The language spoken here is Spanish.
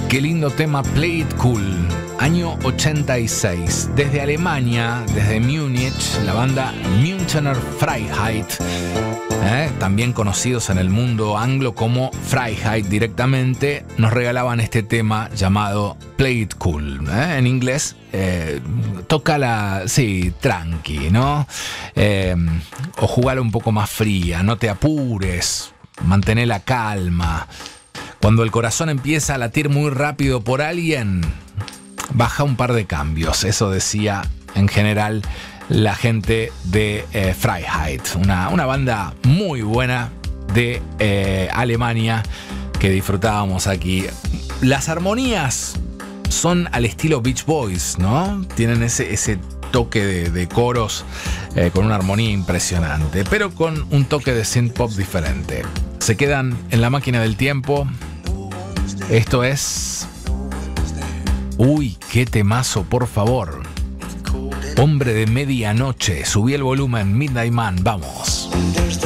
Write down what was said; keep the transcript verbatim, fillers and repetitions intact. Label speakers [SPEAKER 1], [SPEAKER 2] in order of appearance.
[SPEAKER 1] Qué lindo tema, Play It Cool, año ochenta y seis. Desde Alemania, desde Múnich, la banda Münchener Freiheit, eh, también conocidos en el mundo anglo como Freiheit directamente, nos regalaban este tema llamado Play It Cool. Eh, en inglés, eh, tócala, sí, tranqui, ¿no? Eh, o jugala un poco más fría, no te apures, mantén la calma. Cuando el corazón empieza a latir muy rápido por alguien, baja un par de cambios. Eso decía en general la gente de eh, Freiheit, una, una banda muy buena de eh, Alemania que disfrutábamos aquí. Las armonías son al estilo Beach Boys, ¿no? Tienen ese, ese toque de, de coros eh, con una armonía impresionante, pero con un toque de synth pop diferente. Se quedan en la máquina del tiempo. Esto es... Uy, qué temazo, por favor. Hombre de medianoche. Subí el volumen, Midnight Man, vamos.